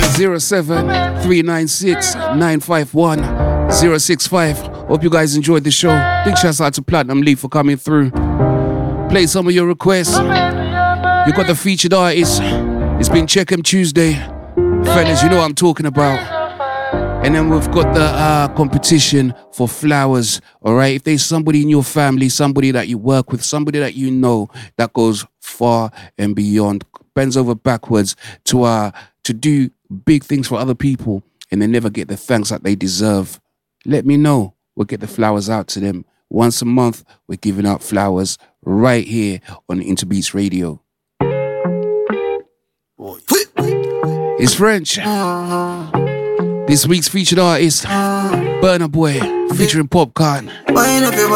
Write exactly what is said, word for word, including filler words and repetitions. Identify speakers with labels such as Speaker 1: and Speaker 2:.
Speaker 1: zero seven three nine six nine five one zero six five. Hope you guys enjoyed the show. Big shouts out to Platinum Leaf for coming through. Play some of your requests. You got the featured artist. It's been Check 'em Tuesday. Fellas, you know what I'm talking about. And then we've got the uh, competition for flowers, all right? If there's somebody in your family, somebody that you work with, somebody that you know that goes far and beyond, bends over backwards to uh, to do big things for other people and they never get the thanks that they deserve, let me know. We'll get the flowers out to them. Once a month, we're giving out flowers right here on Interbeats Radio. It's French. This week's featured artist, Burna Boy, featuring Popcorn.